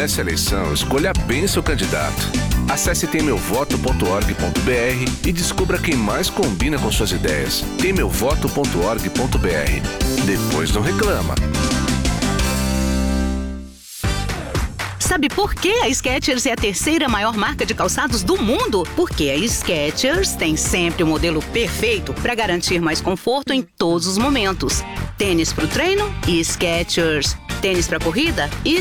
nessa eleição, escolha bem seu candidato. Acesse temeuvoto.org.br e descubra quem mais combina com suas ideias. temeuvoto.org.br. Depois não reclama. Sabe por que a Skechers é a terceira maior marca de calçados do mundo? Porque a Skechers tem sempre o modelo perfeito para garantir mais conforto em todos os momentos. Tênis para o treino e Skechers. Tênis para corrida e